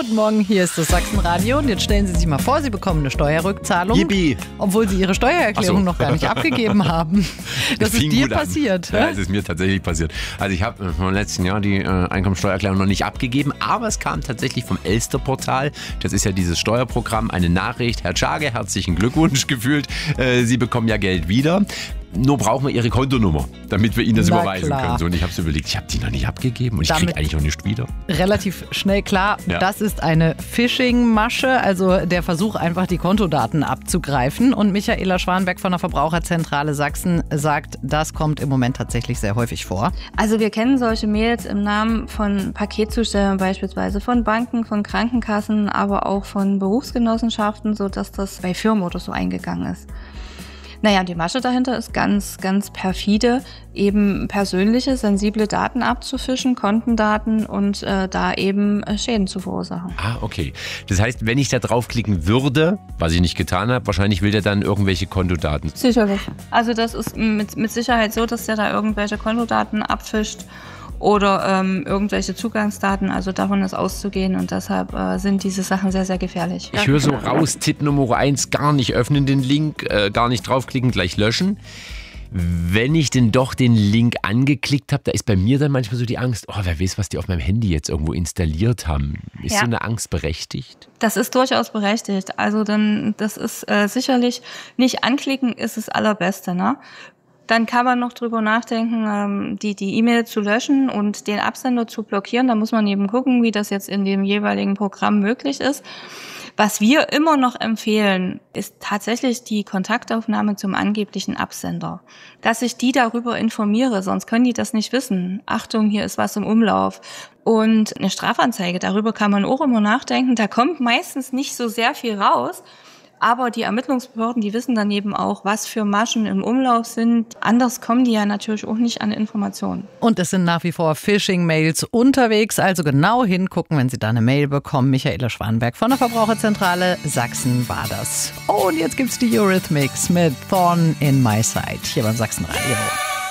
Guten Morgen, hier ist das Sachsenradio und jetzt stellen Sie sich mal vor, Sie bekommen eine Steuerrückzahlung, Yippie. obwohl Sie Ihre Steuererklärung noch gar nicht abgegeben haben. Das ist dir passiert. Ja, es ist mir tatsächlich passiert. Also ich habe im letzten Jahr die Einkommensteuererklärung noch nicht abgegeben, aber es kam tatsächlich vom Elster-Portal, das ist ja dieses Steuerprogramm, eine Nachricht. Herr Tschage, herzlichen Glückwunsch gefühlt, Sie bekommen ja Geld wieder. Nur brauchen wir Ihre Kontonummer, damit wir Ihnen das überweisen können. So, und ich habe so überlegt, ich habe die noch nicht abgegeben und ich kriege eigentlich noch nichts wieder. Relativ schnell klar, Ja. Das ist eine Phishing-Masche, also der Versuch, einfach die Kontodaten abzugreifen. Und Michaela Schwanberg von der Verbraucherzentrale Sachsen sagt, das kommt im Moment tatsächlich sehr häufig vor. Also wir kennen solche Mails im Namen von Paketzustellern beispielsweise, von Banken, von Krankenkassen, aber auch von Berufsgenossenschaften, sodass das bei Firmen oder so eingegangen ist. Naja, die Masche dahinter ist ganz, ganz perfide, eben persönliche, sensible Daten abzufischen, Kontendaten und da eben Schäden zu verursachen. Ah, okay. Das heißt, wenn ich da draufklicken würde, was ich nicht getan habe, wahrscheinlich will der dann irgendwelche Kontodaten. Sicherlich. Also das ist mit Sicherheit so, dass der da irgendwelche Kontodaten abfischt oder irgendwelche Zugangsdaten, also davon ist auszugehen und deshalb sind diese Sachen sehr, sehr gefährlich. Ich höre so raus, Tipp Nummer 1, gar nicht öffnen den Link, gar nicht draufklicken, gleich löschen. Wenn ich denn doch den Link angeklickt habe, da ist bei mir dann manchmal so die Angst, oh, wer weiß, was die auf meinem Handy jetzt irgendwo installiert haben. Ist so eine Angst berechtigt? Das ist durchaus berechtigt. Also dann, das ist sicherlich nicht anklicken, ist das Allerbeste, ne? Dann kann man noch drüber nachdenken, die E-Mail zu löschen und den Absender zu blockieren. Da muss man eben gucken, wie das jetzt in dem jeweiligen Programm möglich ist. Was wir immer noch empfehlen, ist tatsächlich die Kontaktaufnahme zum angeblichen Absender. Dass ich die darüber informiere, sonst können die das nicht wissen. Achtung, hier ist was im Umlauf. Und eine Strafanzeige, darüber kann man auch immer nachdenken. Da kommt meistens nicht so sehr viel raus. Aber die Ermittlungsbehörden, die wissen dann eben auch, was für Maschen im Umlauf sind. Anders kommen die ja natürlich auch nicht an Informationen. Und es sind nach wie vor Phishing-Mails unterwegs, also genau hingucken, wenn Sie da eine Mail bekommen. Michaela Schwanberg von der Verbraucherzentrale Sachsen war das. Oh, und jetzt gibt's die Eurythmics mit Thorn in My Side hier beim Sachsenradio.